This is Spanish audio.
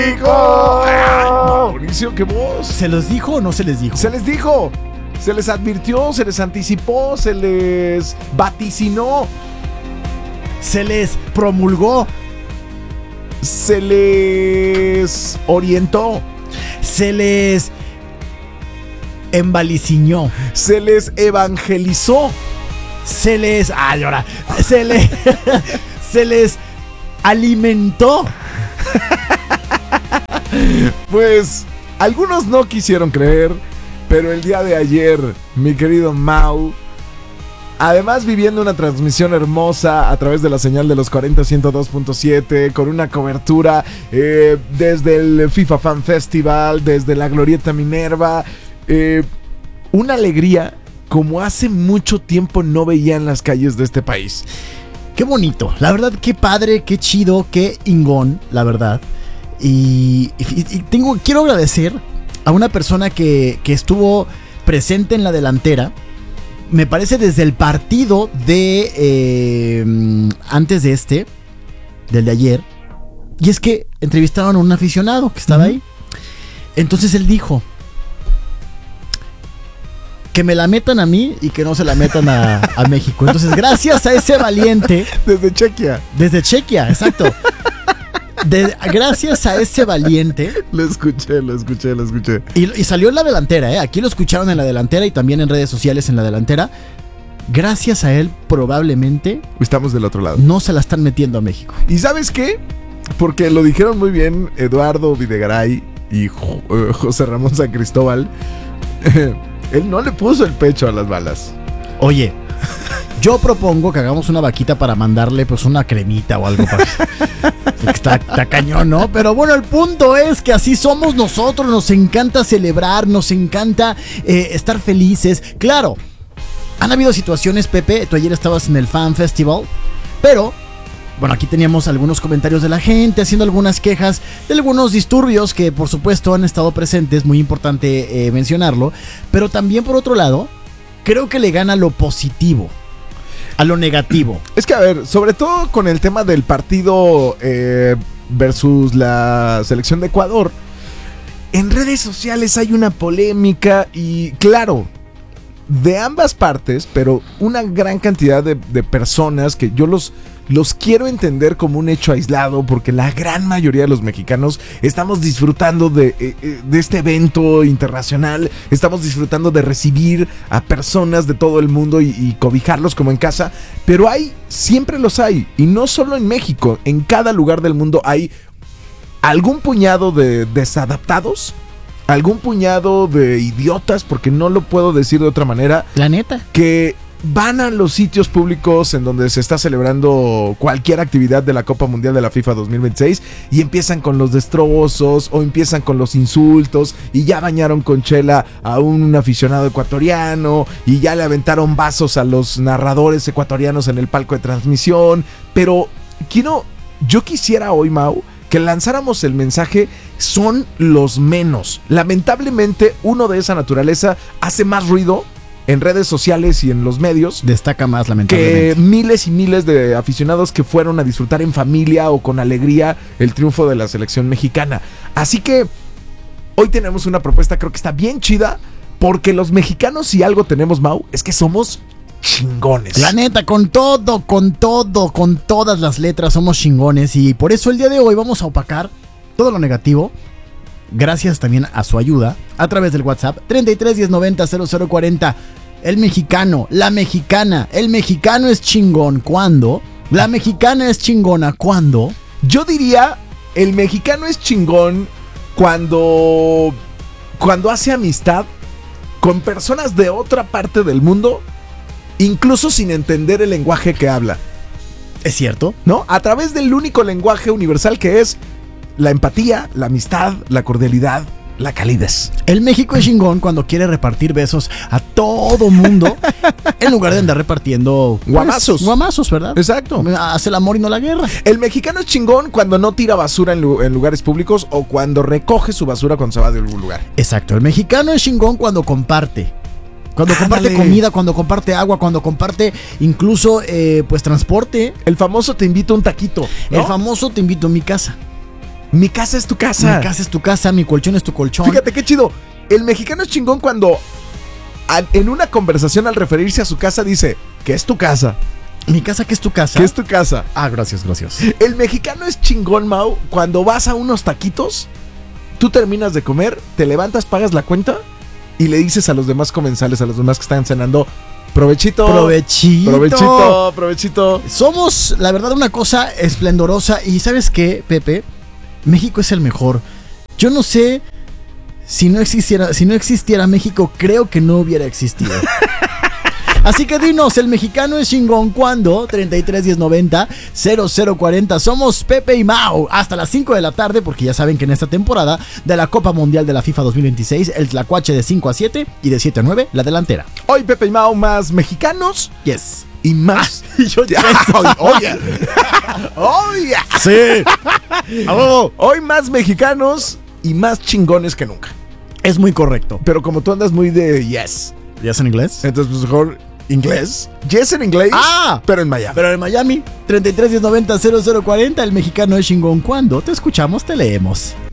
Mauricio, ¿qué voz? ¿Se los dijo o no se les dijo? Se les dijo, se les advirtió, se les anticipó, se les vaticinó, se les promulgó, se les orientó, se les embaliciñó, se les evangelizó, se les... ¡Ay, ahora! Se les alimentó. Pues algunos no quisieron creer, pero el día de ayer, mi querido Mau, además viviendo una transmisión hermosa a través de la señal de los 40 102.7, con una cobertura desde el FIFA Fan Festival, desde la Glorieta Minerva, una alegría como hace mucho tiempo no veía en las calles de este país. Qué bonito, la verdad, qué padre, qué chido, qué ingón, la verdad. Y quiero agradecer a una persona que estuvo presente en la delantera, me parece desde el partido de antes de del de ayer. Y es que entrevistaron a un aficionado que estaba ahí. Entonces él dijo: que me la metan a mí y que no se la metan a México. Entonces, gracias a ese valiente... Desde Chequia. Desde Chequia, exacto. Gracias a ese valiente... Lo escuché. Y salió en la delantera, ¿eh? Aquí lo escucharon en la delantera y también en redes sociales en la delantera. Gracias a él, probablemente... Estamos del otro lado. No se la están metiendo a México. ¿Y sabes qué? Porque lo dijeron muy bien Eduardo Videgaray y José Ramón San Cristóbal. Él no le puso el pecho a las balas. Oye, yo propongo que hagamos una vaquita para mandarle pues una cremita o algo para... Está cañón, ¿no? Pero bueno, el punto es que así somos nosotros. Nos encanta celebrar, nos encanta estar felices. Claro, han habido situaciones, Pepe, tú ayer estabas en el Fan Festival, pero... Bueno, aquí teníamos algunos comentarios de la gente haciendo algunas quejas de algunos disturbios que por supuesto han estado presentes, muy importante mencionarlo, pero también por otro lado, creo que le gana lo positivo a lo negativo. Es que a ver, sobre todo con el tema del partido versus la selección de Ecuador, en redes sociales hay una polémica y claro, de ambas partes, pero una gran cantidad de personas que yo los quiero entender como un hecho aislado, porque la gran mayoría de los mexicanos estamos disfrutando de este evento internacional, estamos disfrutando de recibir a personas de todo el mundo y cobijarlos como en casa, pero siempre los hay, y no solo en México, en cada lugar del mundo hay algún puñado de desadaptados, algún puñado de idiotas, porque no lo puedo decir de otra manera, la neta, que van a los sitios públicos en donde se está celebrando cualquier actividad de la Copa Mundial de la FIFA 2026 y empiezan con los destrozos o empiezan con los insultos y ya bañaron con chela a un aficionado ecuatoriano y ya le aventaron vasos a los narradores ecuatorianos en el palco de transmisión. Pero yo quisiera hoy, Mau, que lanzáramos el mensaje: son los menos. Lamentablemente, uno de esa naturaleza hace más ruido en redes sociales y en los medios. Destaca más, lamentablemente, que miles y miles de aficionados que fueron a disfrutar en familia o con alegría el triunfo de la selección mexicana. Así que hoy tenemos una propuesta, creo que está bien chida, porque los mexicanos, si algo tenemos, Mau, es que somos chingones. La neta, con todas las letras somos chingones, y por eso el día de hoy vamos a opacar todo lo negativo. Gracias también a su ayuda a través del WhatsApp 33 1090 0040. El mexicano, la mexicana, el mexicano es chingón cuando, la mexicana es chingona cuando. Yo diría, el mexicano es chingón cuando hace amistad con personas de otra parte del mundo, incluso sin entender el lenguaje que habla. ¿Es cierto? ¿No? A través del único lenguaje universal que es la empatía, la amistad, la cordialidad, la calidez. El México es chingón cuando quiere repartir besos a todo mundo en lugar de andar repartiendo guamazos. Guamazos, ¿verdad? Exacto. Hace el amor y no la guerra. El mexicano es chingón cuando no tira basura en lugares públicos o cuando recoge su basura cuando se va de algún lugar. Exacto. El mexicano es chingón cuando comparte. Cuando comparte comida, cuando comparte agua, cuando comparte incluso pues transporte. El famoso te invito a un taquito, ¿no? El famoso te invito a mi casa. Mi casa es tu casa. Mi casa es tu casa, mi colchón es tu colchón. Fíjate qué chido. El mexicano es chingón cuando en una conversación al referirse a su casa dice que es tu casa. Mi casa, ¿qué es tu casa? Que es tu casa. Ah, gracias. El mexicano es chingón, Mau, cuando vas a unos taquitos, tú terminas de comer, te levantas, pagas la cuenta y le dices a los demás comensales, a los demás que están cenando, provechito. Provechito. Somos, la verdad, una cosa esplendorosa. Y ¿sabes qué, Pepe? México es el mejor. Yo no sé si no existiera México, creo que no hubiera existido. Así que dinos, el mexicano es chingón cuando 33 10 90 0040. Somos Pepe y Mau hasta las 5 de la tarde, porque ya saben que en esta temporada de la Copa Mundial de la FIFA 2026, el tlacuache de 5 a 7 y de 7 a 9, la delantera. Hoy Pepe y Mau más mexicanos. Yes. Y más. Oye. Sí. Hoy más mexicanos y más chingones que nunca. Es muy correcto. Pero como tú andas muy de yes. ¿Yes en inglés? Entonces, pues mejor inglés. Yes en inglés. Pero en Miami. Pero en Miami. 33 10 90 0040. El mexicano es chingón cuando te escuchamos, te leemos.